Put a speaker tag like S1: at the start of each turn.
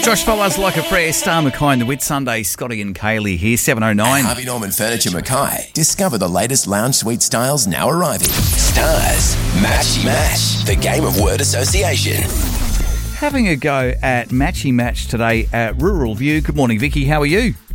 S1: Josh Fowler's Like a Prayer, Star Mackay and the Whit Sunday, Scotty and Kaylee here, 7:09.
S2: At Harvey Norman Furniture Mackay. Discover the latest lounge suite styles now arriving. Stars, Matchy Match, the game of word association.
S1: Having a go at Matchy Match today at Rural View. Good morning, Vicky. How are you?